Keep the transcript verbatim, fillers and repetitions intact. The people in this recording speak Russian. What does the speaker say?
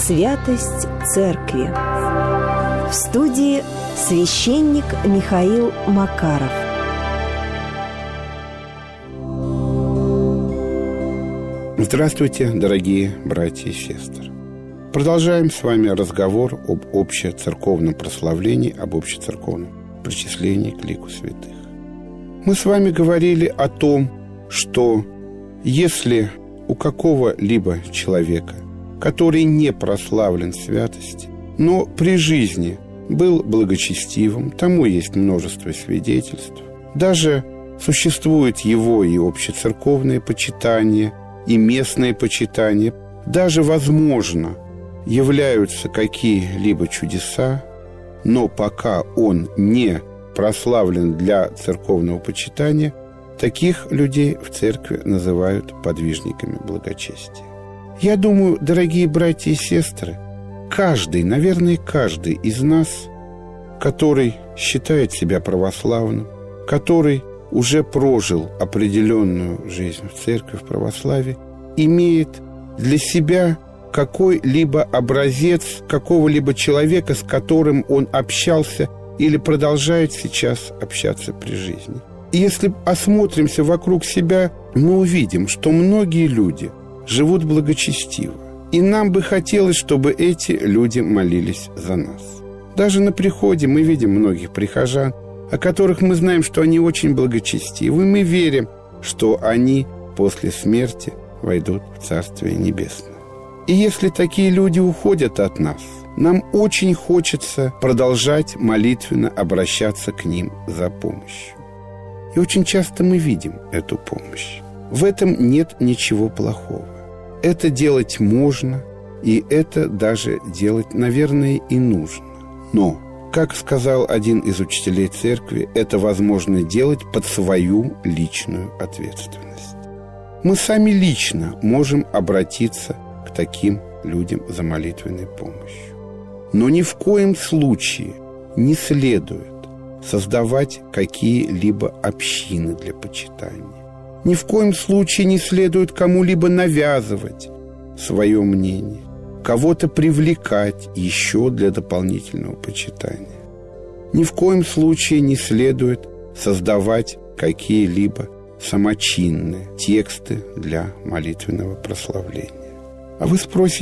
Святость Церкви. В студии священник Михаил Макаров. Здравствуйте, дорогие братья и сестры. Продолжаем с вами разговор об общецерковном прославлении, об общецерковном причислении к лику святых. Мы с вами говорили о том, что если у какого-либо человека, который не прославлен в святости, но при жизни был благочестивым, тому есть множество свидетельств, даже существует его и общецерковное почитание, и местное почитание, даже, возможно, являются какие-либо чудеса, но пока он не прославлен для церковного почитания, таких людей в церкви называют подвижниками благочестия. Я думаю, дорогие братья и сестры, каждый, наверное, каждый из нас, который считает себя православным, который уже прожил определенную жизнь в церкви, в православии, имеет для себя какой-либо образец какого-либо человека, с которым он общался или продолжает сейчас общаться при жизни. И если осмотримся вокруг себя, мы увидим, что многие люди живут благочестиво. И нам бы хотелось, чтобы эти люди молились за нас. Даже на приходе мы видим многих прихожан, о которых мы знаем, что они очень благочестивы, и мы верим, что они после смерти войдут в Царствие Небесное. И если такие люди уходят от нас, нам очень хочется продолжать молитвенно обращаться к ним за помощью. И очень часто мы видим эту помощь. В этом нет ничего плохого. Это делать можно, и это даже делать, наверное, и нужно. Но, как сказал один из учителей церкви, это возможно делать под свою личную ответственность. Мы сами лично можем обратиться к таким людям за молитвенной помощью. Но ни в коем случае не следует создавать какие-либо общины для почитания. Ни в коем случае не следует кому-либо навязывать свое мнение, кого-то привлекать еще для дополнительного почитания. Ни в коем случае не следует создавать какие-либо самочинные тексты для молитвенного прославления. А вы спросите,